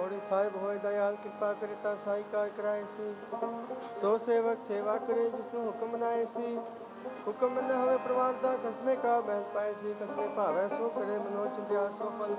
पौड़ी साहिब होए दयाल कृपा करे ता साई कार कराए सी सो सेवक सेवा करे जिसनु हुक्म मनाए सी हुक्म न होवे प्रमाण दा कसमे का महल पाए सी कसमे भावे सो करे मनो चिंध्या सो फल